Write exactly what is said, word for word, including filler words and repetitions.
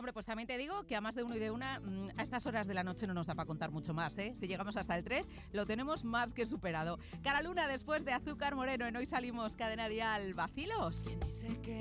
Hombre, pues también te digo que a más de uno y de una, a estas horas de la noche no nos da para contar mucho más, ¿eh? Si llegamos hasta el tres, lo tenemos más que superado. Cara Luna, después de Azúcar Moreno, en Hoy Salimos, Cadena Dial, vacilos.